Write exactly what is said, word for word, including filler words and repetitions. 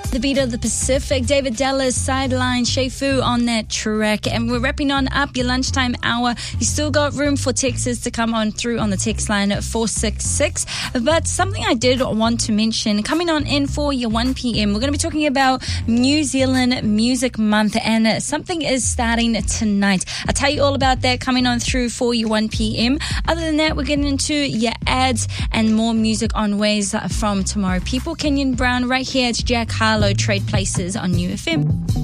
The Beat of the Pacific, David Dallas, Sideline, Shay Fu on that track. And we're wrapping on up your lunchtime hour. You still got room for texts to come on through on the text line at four six six. But something I did want to mention, coming on in for your one p.m, we're going to be talking about New Zealand Music Month, and something is starting tonight. I'll tell you all about that coming on through for your one p.m. Other than that, we're getting into your ads and more music on ways from Tomorrow People. Kenyon Brown right here. It's Jack Harlow, Trade Places on New F M.